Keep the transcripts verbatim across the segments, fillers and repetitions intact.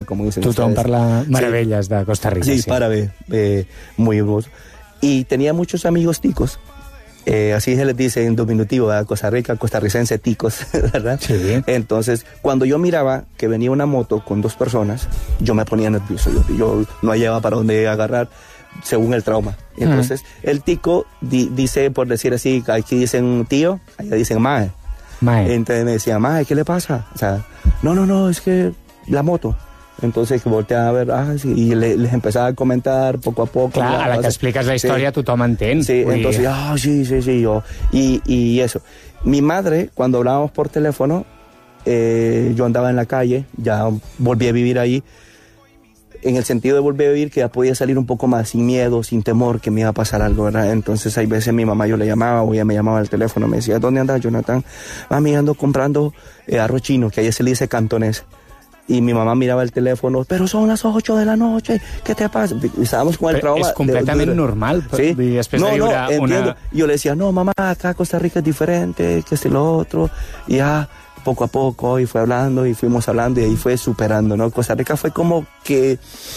como dicen Tothom ustedes. parla meravelles sí. de Costa Rica. Sí, sí. para ver, eh, muy hermoso. Y tenía muchos amigos ticos, eh, así se les dice en diminutivo, ¿verdad? Costa Rica, costarricense, ticos, ¿verdad? Sí. Entonces, cuando yo miraba que venía una moto con dos personas, yo me ponía nervioso, yo, yo no hallaba para dónde agarrar, según el trauma. Entonces, uh-huh. el tico di, dice, por decir así, aquí dicen tío, allá dicen mae. Mae. Entonces me decía, mae, ¿qué le pasa? O sea, no, no, no, es que la moto. Entonces volteaba a ver, ah, sí, y le, les empezaba a comentar poco a poco. Clar, la, a la que sea, expliques la història sí. tothom entén. Sí, Uy. entonces, ah, sí, sí, sí, yo. Y, y eso. Mi madre, cuando hablábamos por teléfono, eh, yo andaba en la calle, ya volví a vivir ahí, en el sentido de volver a vivir que ya podía salir un poco más sin miedo, sin temor que me iba a pasar algo, ¿verdad? Entonces hay veces mi mamá yo le llamaba o ella me llamaba al teléfono, me decía, ¿dónde andas, Jonathan? Mami, ando comprando eh, arroz chino, que allá se le dice cantonés. Y mi mamá miraba el teléfono, pero son las ocho de la noche, ¿qué te pasa? Y estábamos con el pero trauma. Es completament de, de, normal. ¿sí? Y després no, de viure no, entiendo. una... Yo le decía, no, mamá, acá Costa Rica es diferente, que este y lo otro. Y ya, poco a poco, y fue hablando, y fuimos hablando, y ahí fue superando, ¿no? Costa Rica fue como que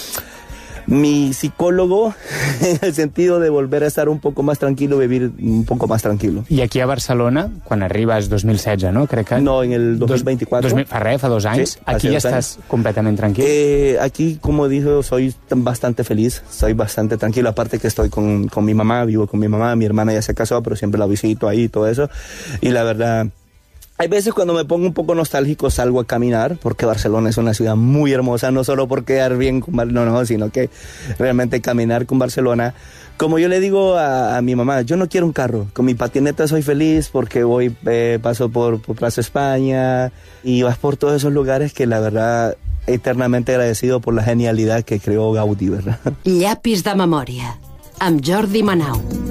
mi psicólogo, en el sentido de volver a estar un poco más tranquilo, vivir un poco más tranquilo. I aquí a Barcelona, quan arribes dos mil setze, no? Crec que... No, en el dos mil veinticuatro. Dos, dos, fa res, fa dos anys. Sí, aquí ya estás años. completamente tranquilo. Eh, aquí, como dijo, soy bastante feliz, soy bastante tranquilo. Aparte que estoy con, con mi mamá, vivo con mi mamá, mi hermana ya se casó, pero siempre la visito ahí y todo eso. Y la verdad... Hay veces cuando me pongo un poco nostálgico salgo a caminar, porque Barcelona es una ciudad muy hermosa, no solo por quedar bien con Barcelona, no, no, sino que realmente caminar con Barcelona. Como yo le digo a, a mi mamá, yo no quiero un carro, con mi patineta soy feliz porque voy, eh, paso por, por Plaza España y vas por todos esos lugares que la verdad, eternamente agradecido por la genialidad que creó Gaudí, ¿verdad? Llapis de memòria, amb Jordi Manau.